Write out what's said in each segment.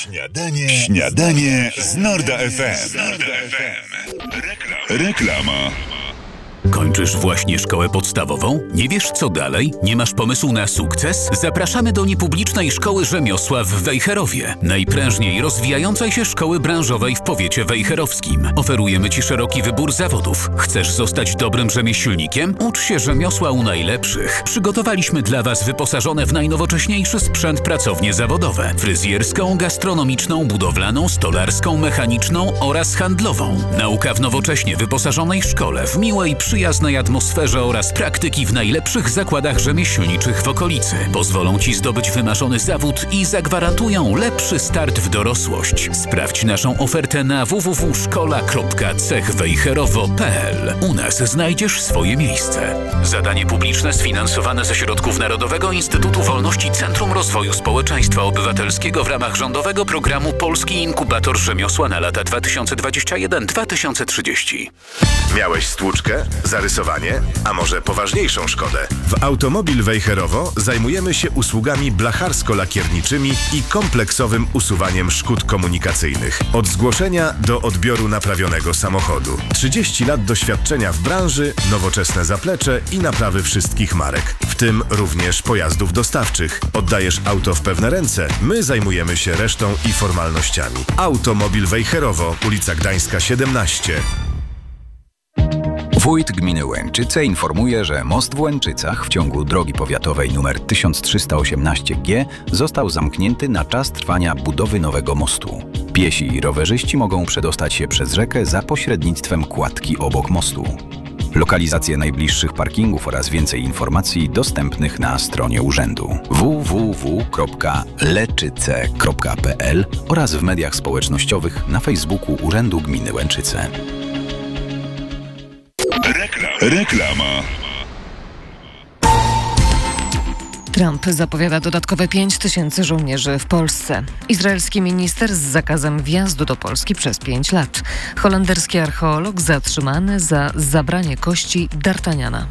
Śniadanie z Norda FM. Reklama. Kończysz właśnie szkołę podstawową? Nie wiesz co dalej? Nie masz pomysłu na sukces? Zapraszamy do niepublicznej szkoły rzemiosła w Wejherowie, najprężniej rozwijającej się szkoły branżowej w powiecie wejherowskim. Oferujemy Ci szeroki wybór zawodów. Chcesz zostać dobrym rzemieślnikiem? Ucz się rzemiosła u najlepszych. Przygotowaliśmy dla Was wyposażone w najnowocześniejszy sprzęt pracownie zawodowe: fryzjerską, gastronomiczną, budowlaną, stolarską, mechaniczną oraz handlową. Nauka w nowocześnie wyposażonej szkole, w miłej, przyjaznej atmosferze oraz praktyki w najlepszych zakładach rzemieślniczych w okolicy pozwolą Ci zdobyć wymarzony zawód i zagwarantują lepszy start w dorosłość. Sprawdź naszą ofertę na www.szkola.cechwejherowo.pl. U nas znajdziesz swoje miejsce. Zadanie publiczne sfinansowane ze środków Narodowego Instytutu Wolności Centrum Rozwoju Społeczeństwa Obywatelskiego w ramach rządowego programu Polski Inkubator Rzemiosła na lata 2021-2030. Miałeś stłuczkę? Zarysowanie? A może poważniejszą szkodę? W Automobil Wejherowo zajmujemy się usługami blacharsko-lakierniczymi i kompleksowym usuwaniem szkód komunikacyjnych. Od zgłoszenia do odbioru naprawionego samochodu. 30 lat doświadczenia w branży, nowoczesne zaplecze i naprawy wszystkich marek, w tym również pojazdów dostawczych. Oddajesz auto w pewne ręce, my zajmujemy się resztą i formalnościami. Automobil Wejherowo, ulica Gdańska 17. Wójt gminy Łęczyce informuje, że most w Łęczycach w ciągu drogi powiatowej nr 1318G został zamknięty na czas trwania budowy nowego mostu. Piesi i rowerzyści mogą przedostać się przez rzekę za pośrednictwem kładki obok mostu. Lokalizacje najbliższych parkingów oraz więcej informacji dostępnych na stronie urzędu www.leczyce.pl oraz w mediach społecznościowych na Facebooku Urzędu Gminy Łęczyce. Reklama. Trump zapowiada dodatkowe 5 000 żołnierzy w Polsce. Izraelski minister z zakazem wjazdu do Polski przez 5 lat. Holenderski archeolog zatrzymany za zabranie kości D'Artagnana.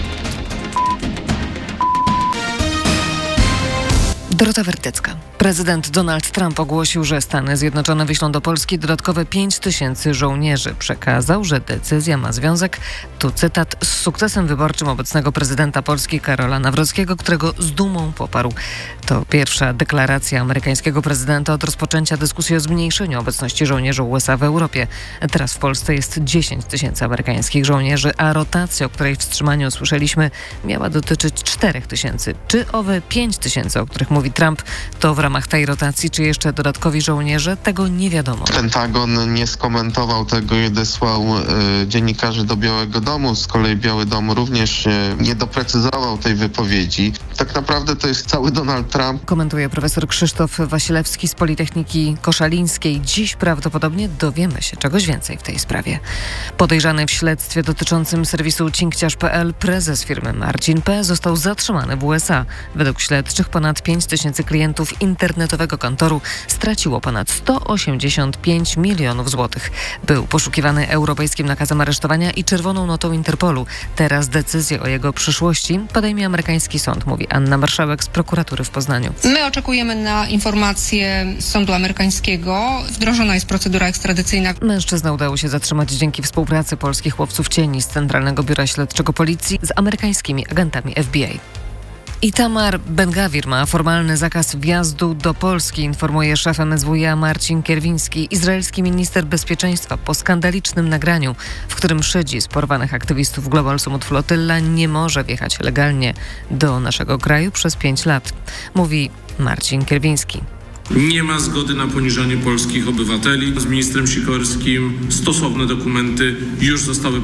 Dorota Wertycka. Prezydent Donald Trump ogłosił, że Stany Zjednoczone wyślą do Polski dodatkowe 5 000 żołnierzy. Przekazał, że decyzja ma związek, tu cytat, z sukcesem wyborczym obecnego prezydenta Polski Karola Nawrockiego, którego z dumą poparł. To pierwsza deklaracja amerykańskiego prezydenta od rozpoczęcia dyskusji o zmniejszeniu obecności żołnierzy USA w Europie. Teraz w Polsce jest 10 000 amerykańskich żołnierzy, a rotacja, o której wstrzymaniu usłyszeliśmy, miała dotyczyć 4 000. Czy owe 5 000, o których mówi Trump, to w ramach tej rotacji, czy jeszcze dodatkowi żołnierze? Tego nie wiadomo. Pentagon nie skomentował tego i odesłał dziennikarzy do Białego Domu. Z kolei Biały Dom również nie doprecyzował tej wypowiedzi. Tak naprawdę to jest cały Donald Trump. Komentuje profesor Krzysztof Wasilewski z Politechniki Koszalińskiej. Dziś prawdopodobnie dowiemy się czegoś więcej w tej sprawie. Podejrzany w śledztwie dotyczącym serwisu cinkciarz.pl prezes firmy Marcin P. został zatrzymany w USA. Według śledczych ponad 5 000 klientów internetowego kantoru straciło ponad 185 milionów złotych. Był poszukiwany europejskim nakazem aresztowania i czerwoną notą Interpolu. Teraz decyzję o jego przyszłości podejmie amerykański sąd, mówi Anna Marszałek z prokuratury w Poznaniu. My oczekujemy na informacje z sądu amerykańskiego. Wdrożona jest procedura ekstradycyjna. Mężczyznę udało się zatrzymać dzięki współpracy polskich łowców cieni z Centralnego Biura Śledczego Policji z amerykańskimi agentami FBI. Itamar Ben-Gavir ma formalny zakaz wjazdu do Polski, informuje szef MSWiA Marcin Kierwiński. Izraelski minister bezpieczeństwa po skandalicznym nagraniu, w którym szydzi z porwanych aktywistów Global Summit Flotilla, nie może wjechać legalnie do naszego kraju przez 5 lat, mówi Marcin Kierwiński. Nie ma zgody na poniżanie polskich obywateli. Z ministrem Sikorskim stosowne dokumenty już zostały